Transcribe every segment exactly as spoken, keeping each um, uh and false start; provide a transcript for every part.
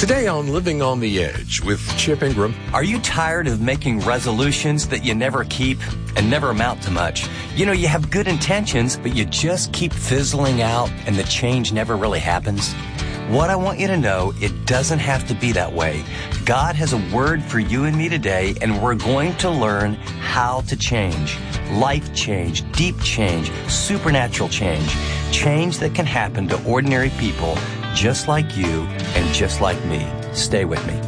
Today on Living on the Edge with Chip Ingram. Are you tired of making resolutions that you never keep and never amount to much? You know, you have good intentions, but you just keep fizzling out and the change never really happens. What I want you to know, it doesn't have to be that way. God has a word for you and me today, and we're going to learn how to change. Life change, deep change, supernatural change. Change that can happen to ordinary people just like you and just like me. Stay with me.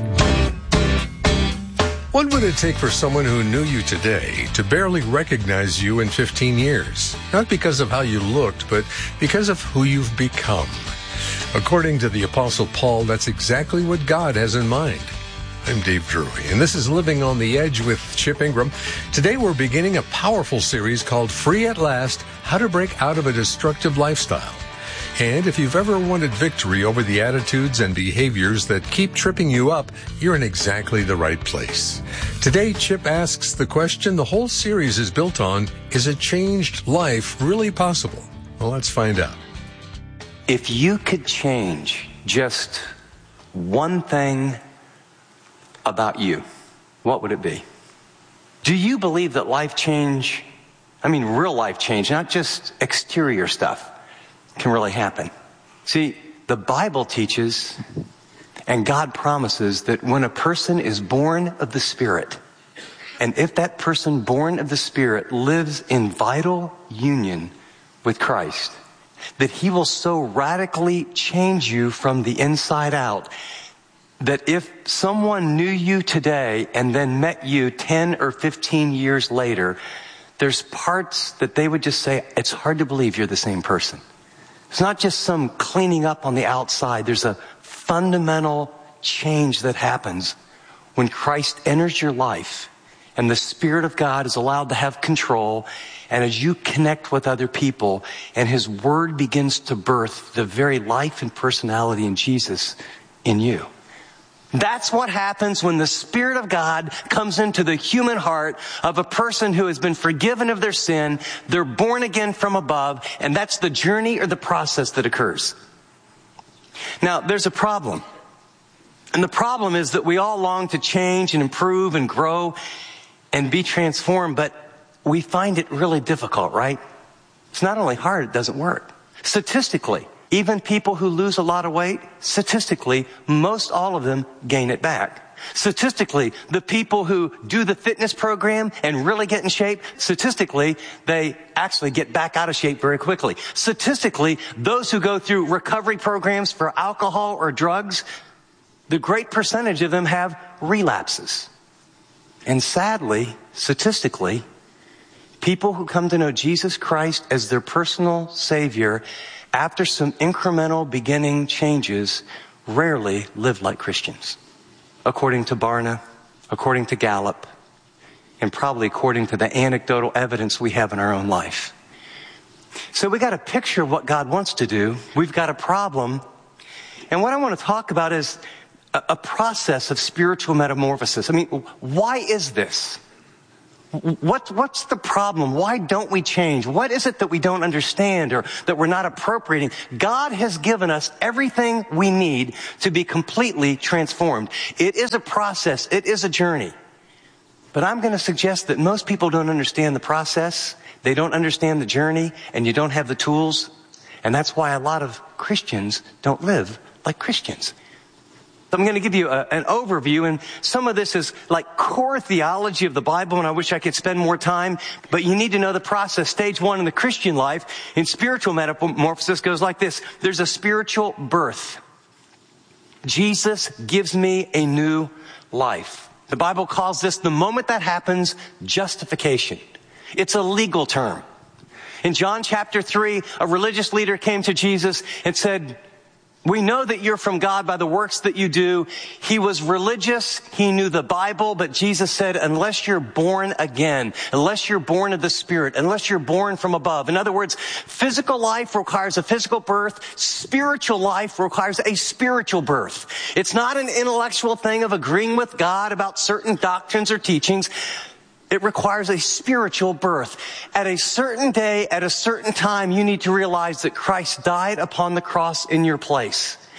What would it take for someone who knew you today to barely recognize you in fifteen years? Not because of how you looked, but because of who you've become. According to the Apostle Paul, that's exactly what God has in mind. I'm Dave Drury, and this is Living on the Edge with Chip Ingram. Today we're beginning a powerful series called Free at Last, How to Break Out of a Destructive Lifestyle. And if you've ever wanted victory over the attitudes and behaviors that keep tripping you up, you're in exactly the right place. Today, Chip asks the question the whole series is built on, is a changed life really possible? Well, let's find out. If you could change just one thing about you, what would it be? Do you believe that life change, I mean real life change, not just exterior stuff, can really happen? See, the Bible teaches and God promises that when a person is born of the Spirit, and if that person born of the Spirit lives in vital union with Christ, that He will so radically change you from the inside out that if someone knew you today and then met you ten or fifteen years later, there's parts that they would just say, it's hard to believe you're the same person. It's not just some cleaning up on the outside. There's a fundamental change that happens when Christ enters your life and the Spirit of God is allowed to have control. And as you connect with other people and His Word begins to birth the very life and personality in Jesus in you. That's what happens when the Spirit of God comes into the human heart of a person who has been forgiven of their sin. They're born again from above, and that's the journey or the process that occurs. Now, there's a problem. And the problem is that we all long to change and improve and grow and be transformed, but we find it really difficult, right? It's not only hard, it doesn't work. Statistically, even people who lose a lot of weight, statistically, most all of them gain it back. Statistically, the people who do the fitness program and really get in shape, statistically, they actually get back out of shape very quickly. Statistically, those who go through recovery programs for alcohol or drugs, the great percentage of them have relapses. And sadly, statistically, people who come to know Jesus Christ as their personal Savior after some incremental beginning changes rarely live like Christians. According to Barna, according to Gallup, and probably according to the anecdotal evidence we have in our own life. So we got a picture of what God wants to do. We've got a problem. And what I want to talk about is a, a process of spiritual metamorphosis. I mean, why is this? What, what's the problem? Why don't we change? What is it that we don't understand or that we're not appropriating? God has given us everything we need to be completely transformed. It is a process. It is a journey. But I'm going to suggest that most people don't understand the process. They don't understand the journey, and you don't have the tools. And that's why a lot of Christians don't live like Christians. I'm going to give you a, an overview, and some of this is like core theology of the Bible, and I wish I could spend more time, but you need to know the process. Stage one in the Christian life, in spiritual metamorphosis, goes like this. There's a spiritual birth. Jesus gives me a new life. The Bible calls this, the moment that happens, justification. It's a legal term. In John chapter three, a religious leader came to Jesus and said, we know that you're from God by the works that you do. He was religious. He knew the Bible, but Jesus said, unless you're born again, unless you're born of the Spirit, unless you're born from above. In other words, physical life requires a physical birth. Spiritual life requires a spiritual birth. It's not an intellectual thing of agreeing with God about certain doctrines or teachings. It requires a spiritual birth. At a certain day, at a certain time, you need to realize that Christ died upon the cross in your place.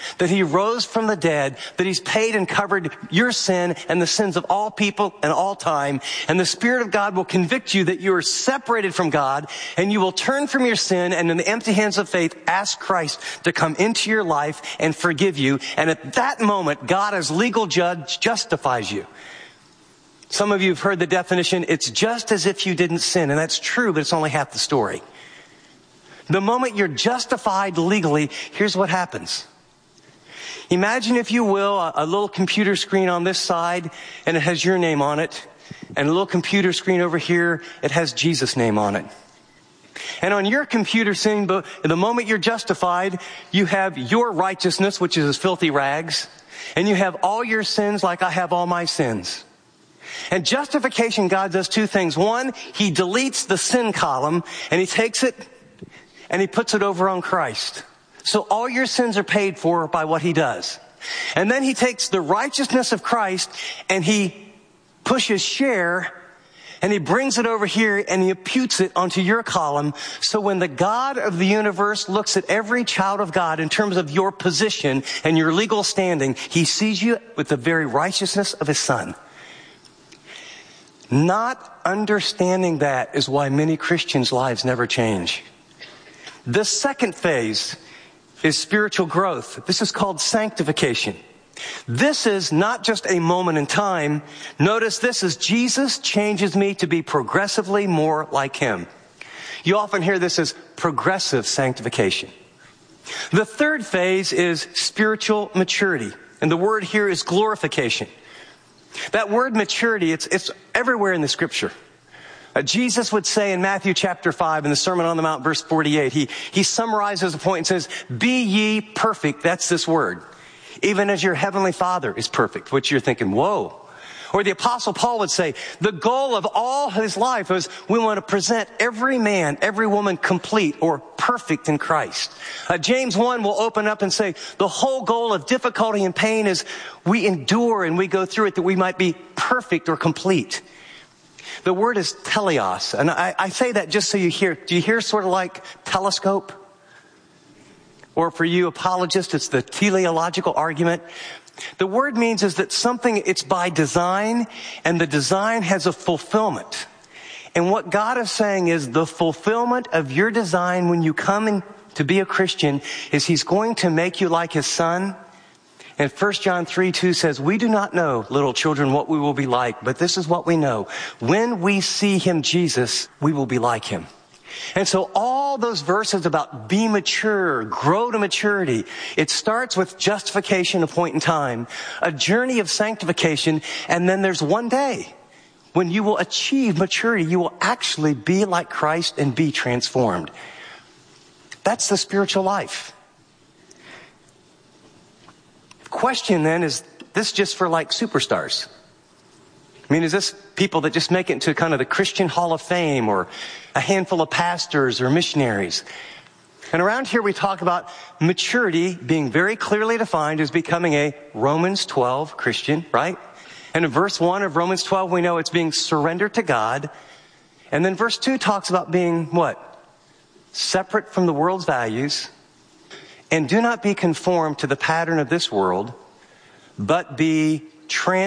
that he rose from the dead, that he's paid and covered your sin and the sins of all people and all time. And the Spirit of God will convict you that you are separated from God, and you will turn from your sin and in the empty hands of faith ask Christ to come into your life and forgive you. And at that moment, God as legal judge justifies you. Some of you have heard the definition, it's just as if you didn't sin. And that's true, but it's only half the story. The moment you're justified legally, here's what happens. Imagine, if you will, a, a little computer screen on this side, and it has your name on it. And a little computer screen over here, it has Jesus' name on it. And on your computer screen, the moment you're justified, you have your righteousness, which is as filthy rags. And you have all your sins like I have all my sins. And justification, God does two things. One, he deletes the sin column, and he takes it and he puts it over on Christ. So all your sins are paid for by what he does. And then he takes the righteousness of Christ and he pushes share and he brings it over here and he imputes it onto your column. So when the God of the universe looks at every child of God in terms of your position and your legal standing, he sees you with the very righteousness of his Son. Not understanding that is why many Christians' lives never change. The second phase is spiritual growth. This is called sanctification. This is not just a moment in time. Notice this is Jesus changes me to be progressively more like him. You often hear this as progressive sanctification. The third phase is spiritual maturity. And the word here is glorification. That word maturity, it's, it's everywhere in the scripture. Uh, Jesus would say in Matthew chapter five in the Sermon on the Mount, verse forty-eight, he, he summarizes the point and says, be ye perfect. That's this word. Even as your heavenly Father is perfect, which you're thinking, whoa. Or the Apostle Paul would say, the goal of all his life is we want to present every man, every woman complete or perfect in Christ. Uh, James one will open up and say, the whole goal of difficulty and pain is we endure and we go through it that we might be perfect or complete. The word is teleos. And I, I say that just so you hear. Do you hear sort of like telescope? Or for you apologists, it's the teleological argument. The word means is that something, it's by design, and the design has a fulfillment. And what God is saying is the fulfillment of your design when you come in to be a Christian is he's going to make you like his Son. And First John three two says, we do not know, little children, what we will be like, but this is what we know. When we see him, Jesus, we will be like him. And so all those verses about be mature, grow to maturity, it starts with justification, a point in time, a journey of sanctification, and then there's one day when you will achieve maturity. You will actually be like Christ and be transformed. That's the spiritual life. Question then, is this just for like superstars? I mean, is this people that just make it into kind of the Christian Hall of Fame, or a handful of pastors or missionaries? And around here we talk about maturity being very clearly defined as becoming a Romans twelve Christian, right? And in verse one of Romans twelve, we know it's being surrendered to God. And then verse two talks about being what? Separate from the world's values. And do not be conformed to the pattern of this world, but be transformed